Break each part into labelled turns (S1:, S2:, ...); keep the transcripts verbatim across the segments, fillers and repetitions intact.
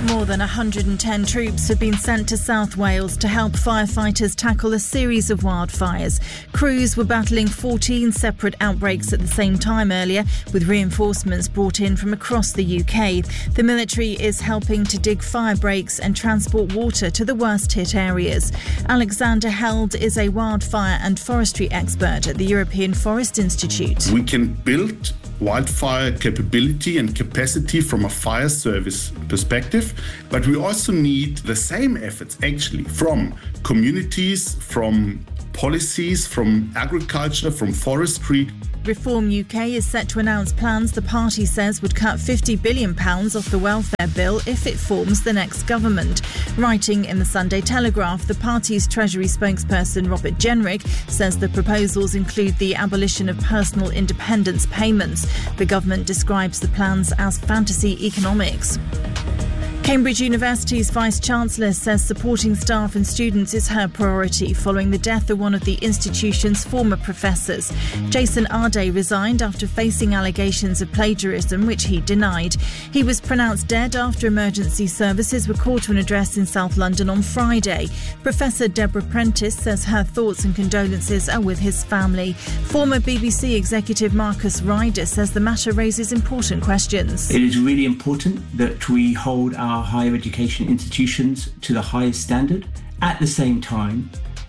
S1: More than one hundred ten troops have been sent to South Wales to help firefighters tackle a series of wildfires. Crews were battling fourteen separate outbreaks at the same time earlier, with reinforcements brought in from across the U K. The military is helping to dig fire breaks and transport water to the worst hit areas. Alexander Held is a wildfire and forestry expert at the European Forest Institute.
S2: We can build wildfire capability and capacity from a fire service perspective, but we also need the same efforts actually from communities, from policies, from agriculture, from forestry.
S1: Reform U K is set to announce plans the party says would cut fifty billion pounds off the welfare bill if it forms the next government. Writing in the Sunday Telegraph, the party's Treasury spokesperson Robert Jenrick says the proposals include the abolition of personal independence payments. The government describes the plans as fantasy economics. Cambridge University's Vice-Chancellor says supporting staff and students is her priority following the death of one of the institution's former professors. Jason Arday resigned after facing allegations of plagiarism, which he denied. He was pronounced dead after emergency services were called to an address in South London on Friday. Professor Deborah Prentice says her thoughts and condolences are with his family. Former B B C executive Marcus Ryder says the matter raises important questions.
S3: It is really important that we hold our Our higher education institutions to the highest standard. At the same time,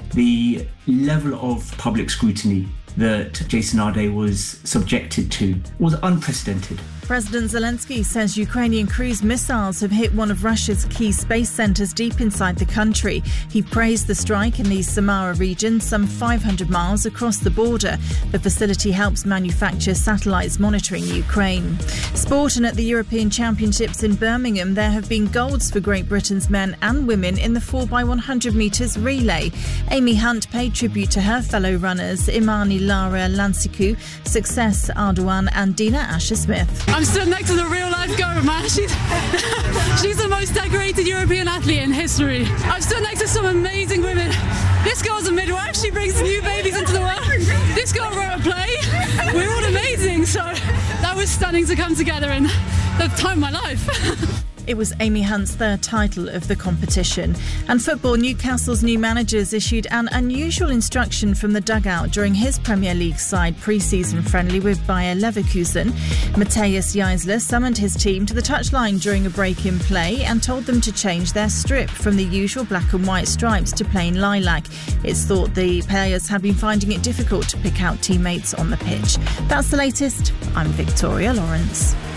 S3: the level of public scrutiny that Jason Arday was subjected to was unprecedented.
S1: President Zelensky says Ukrainian cruise missiles have hit one of Russia's key space centres deep inside the country. He praised the strike in the Samara region, some five hundred miles across the border. The facility helps manufacture satellites monitoring Ukraine. Sport, and at the European Championships in Birmingham, there have been golds for Great Britain's men and women in the four by one hundred metres relay. Amy Hunt paid tribute to her fellow runners, Imani Lara Lansiku, Success Ardoan and Dina Asher-Smith.
S4: I'm stood next to the real-life goat, man. She's, she's the most decorated European athlete in history. I've stood next to some amazing women. This girl's a midwife. She brings new babies into the world. This girl wrote a play. We're all amazing. So that was stunning to come together in the time of my life.
S1: It was Amy Hunt's third title of the competition. And football, Newcastle's new managers issued an unusual instruction from the dugout during his Premier League side pre-season friendly with Bayer Leverkusen. Matthias Jaisler summoned his team to the touchline during a break in play and told them to change their strip from the usual black and white stripes to plain lilac. It's thought the players had been finding it difficult to pick out teammates on the pitch. That's the latest. I'm Victoria Lawrence.